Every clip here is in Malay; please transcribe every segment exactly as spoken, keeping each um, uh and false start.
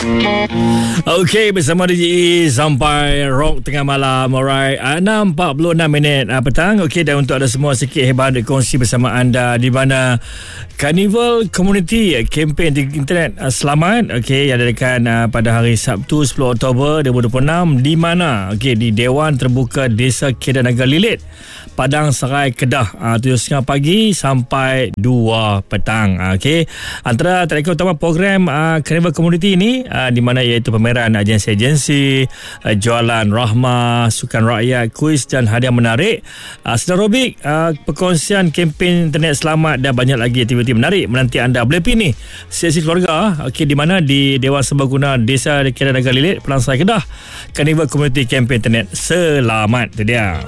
Okey, bersama D J E sampai rock tengah malam. Alright, enam empat puluh enam minit uh, petang. Okey, dan untuk ada semua sikit hebat kongsi bersama anda di mana Carnival Community kempen di internet uh, selamat okey yang diadakan uh, pada hari Sabtu sepuluh Oktober dua ribu dua puluh enam di mana okey di Dewan Terbuka Desa Kedah Naga Lilit, Padang Serai, Kedah, uh, tujuh tiga puluh pagi sampai dua petang. Uh, okey, antara tarikan utama program uh, Carnival Community ini uh, di mana iaitu pameran agensi-agensi, uh, jualan rahmah, sukan rakyat, kuis dan hadiah menarik, uh, sedarobik, uh, perkongsian kempen internet selamat dan banyak lagi aktiviti menarik menanti anda. Boleh pergi ni sesi keluarga okey di mana di Dewan Serbaguna Desa Kedah Naga Lilit, Padang Serai, Kedah, Carnival Community kempen internet selamat. Itu dia.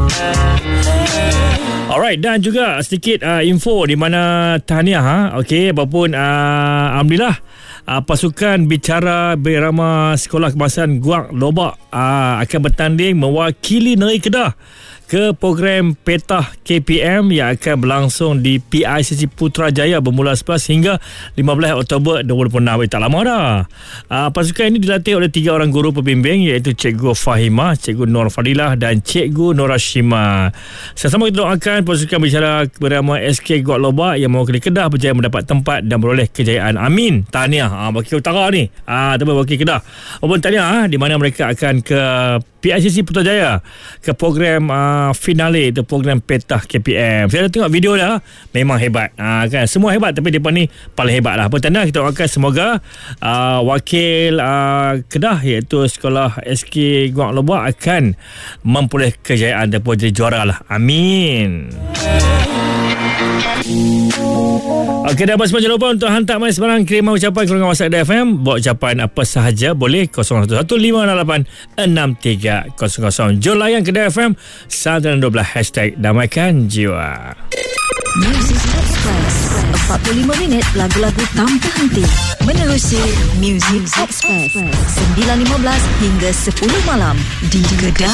Alright, dan juga sedikit uh, info di mana tahniah ha? Okey, apapun uh, alhamdulillah uh, pasukan bicara Beirama Sekolah Kebangsaan Guak Lobak uh, akan bertanding mewakili negeri Kedah ke program Petah K P M yang akan berlangsung di P I C C Putrajaya bermula sebelas hingga lima belas Oktober dua ribu dua puluh enam. Tak lama dah. Uh, pasukan ini dilatih oleh tiga orang guru pembimbing iaitu Cikgu Fahimah, Cikgu Nur Fadilah dan Cikgu Norashima. Sama-sama kita doakan pasukan bicara bernama S K Guak Lobak yang mewakili Kedah berjaya mendapat tempat dan beroleh kejayaan. Amin. Tahniah uh, wakil utara ni. Ah uh, tapi wakil Kedah. Walaupun tahniah uh, di mana mereka akan ke P I C C Putrajaya ke program uh, finale itu program Petah K P M. Saya dah tengok video dah, memang hebat. Uh, kan semua hebat tapi depa ni paling hebat lah. Apa tanda kita doakan semoga uh, wakil uh, Kedah iaitu Sekolah S K Guak Lobak akan memperoleh kejayaan dan jadi juara lah. Amin. Okey, dah semua, jangan lupa untuk hantar mai sebarang kiriman ucapan ke WhatsApp D F M. Buat ucapan apa sahaja boleh kosong satu satu lima lapan enam tiga kosong kosong. Jom layan ke D F M satu dan dua belas hashtag Damaikan Jiwa. Music Express, empat puluh lima minit lagu-lagu tanpa henti. Menerusi Music Express sembilan lima belas hingga sepuluh malam di Kedah